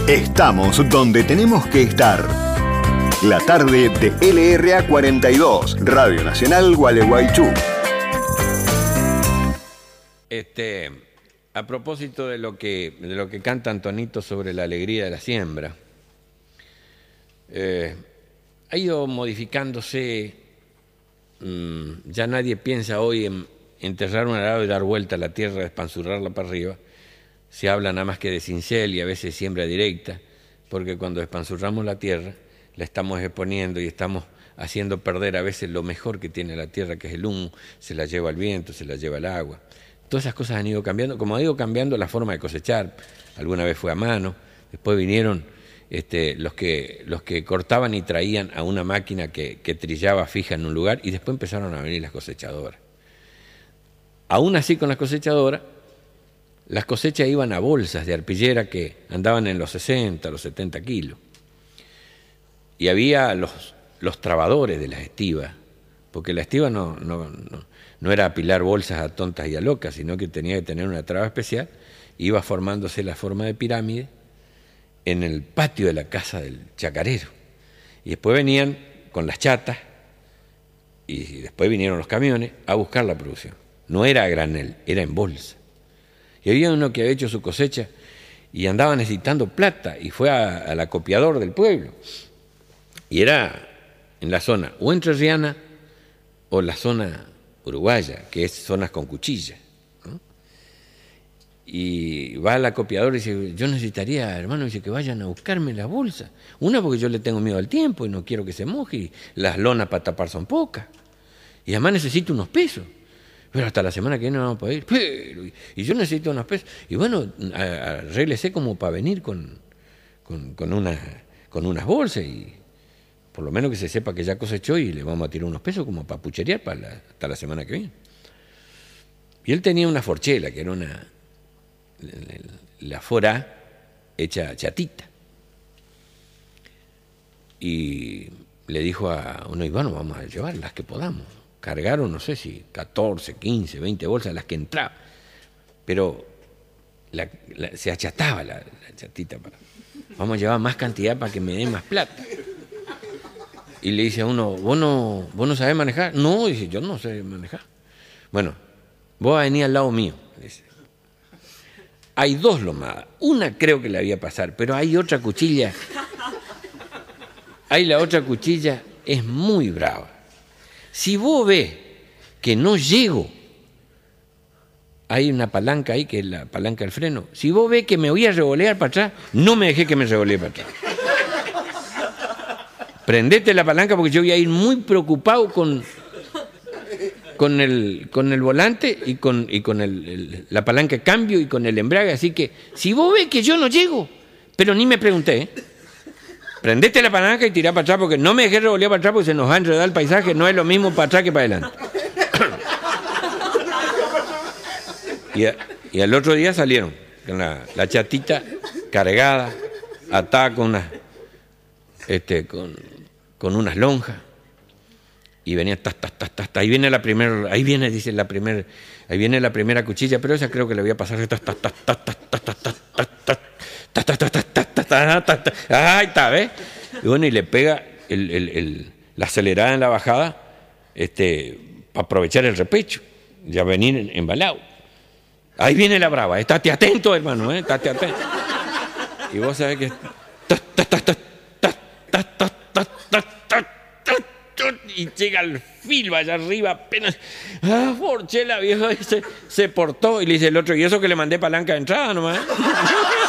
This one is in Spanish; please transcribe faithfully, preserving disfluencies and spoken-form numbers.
Estamos donde tenemos que estar. La tarde de L R A cuarenta y dos, Radio Nacional Gualeguaychú. Este, a propósito de lo que, de lo que canta Antonito sobre la alegría de la siembra, eh, ha ido modificándose. Mmm, ya nadie piensa hoy en enterrar un arado y dar vuelta a la tierra, espanzurrarla para arriba. Se habla nada más que de cincel y a veces siembra directa, porque cuando espanzurramos la tierra, la estamos exponiendo y estamos haciendo perder a veces lo mejor que tiene la tierra, que es el humo, se la lleva el viento, se la lleva el agua. Todas esas cosas han ido cambiando, como ha ido cambiando la forma de cosechar. Alguna vez fue a mano, después vinieron este, los, que, los que cortaban y traían a una máquina que, que trillaba fija en un lugar, y después empezaron a venir las cosechadoras. Aún así, con las cosechadoras, las cosechas iban a bolsas de arpillera que andaban en los sesenta, los setenta kilos. Y había los, los trabadores de las estivas, porque la estiva no, no, no, no era apilar bolsas a tontas y a locas, sino que tenía que tener una traba especial. Iba formándose la forma de pirámide en el patio de la casa del chacarero. Y después venían con las chatas, y después vinieron los camiones a buscar la producción. No era a granel, era en bolsa. Y había uno que había hecho su cosecha y andaba necesitando plata y fue a, al acopiador del pueblo. Y era en la zona o entrerriana o la zona uruguaya, que es zonas con cuchillas, ¿no? Y va al acopiador y dice, yo necesitaría, hermano, dice que vayan a buscarme la bolsa. Una porque yo le tengo miedo al tiempo y no quiero que se moje, y las lonas para tapar son pocas. Y además necesito unos pesos. Pero hasta la semana que viene no vamos a poder ir. Pero, y yo necesito unos pesos. Y bueno, arréglese como para venir con, con, con, una, con unas bolsas y por lo menos que se sepa que ya cosechó y le vamos a tirar unos pesos como para pucherear para la, hasta la semana que viene. Y él tenía una forchela, que era una la forá hecha chatita. Y le dijo a uno, y bueno, vamos a llevar las que podamos. Cargaron, no sé si catorce, quince, veinte bolsas, las que entraban. Pero la, la, se achataba la, la chatita. Para, vamos a llevar más cantidad para que me den más plata. Y le dice a uno, ¿vos no, vos no sabés manejar? No, dice, yo no sé manejar. Bueno, vos vas a venir al lado mío. Dice. Hay dos lomadas. Una creo que la voy a pasar, pero hay otra cuchilla. Hay la otra cuchilla, es muy brava. Si vos ves que no llego, hay una palanca ahí, que es la palanca del freno. Si vos ves que me voy a revolear para atrás, no me dejé que me revolee para atrás. Prendete la palanca porque yo voy a ir muy preocupado con, con, el, con el volante y con, y con el, el, la palanca de cambio y con el embrague. Así que si vos ves que yo no llego, pero ni me pregunté, ¿eh? Prendete la palanca y tirá para atrás, porque no me dejé revolear para atrás porque se nos va a enredar el paisaje, no es lo mismo para atrás que para adelante. y, a, y al otro día salieron con la, la chatita cargada, atada con unas, este, con, con unas lonjas, y venía tas, tas, tas, tas, ahí viene la primera, ahí viene, dice la primera, ahí viene la primera cuchilla, pero esa creo que le voy a pasar tas, tas, tas, tas, tas, tas, tas, tas, tas, tas. Ta, ta, ta, ta, ta, ta, ta, ta, ta. Ahí está, ¿ves? Y bueno, y le pega el, el, el, la acelerada en la bajada, este, para aprovechar el repecho, ya venir embalado. Ahí viene la brava, estate atento, hermano, ¿eh? Estate atento. Y vos sabés que ta, ta, ta, ta, ta, ta, ta, ta, ta, ta, y llega al filo allá arriba, apenas, ah, Forchela, viejo, se, se portó, y le dice el otro, y eso que le mandé palanca de entrada nomás, ¿eh?